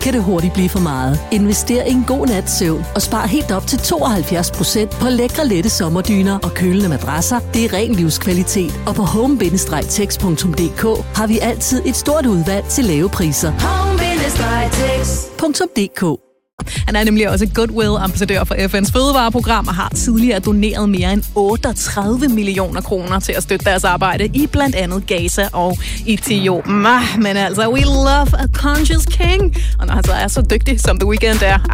kan det hurtigt blive for meget. Invester i en god nats søvn og spar helt op til 72% på lækre lette sommerdyner og kølende madrasser. Det er ren livskvalitet. Og på home-tex.dk har vi altid et stort udvalg til lave priser. Home-tex.dk. Han er nemlig også Goodwill-ambassadør for FN's fødevareprogram og har tidligere doneret mere end 38 millioner kroner til at støtte deres arbejde i blandt andet Gaza og Etiopien. Men altså, we love a conscious king. Og når han så er så dygtig, som The Weeknd er,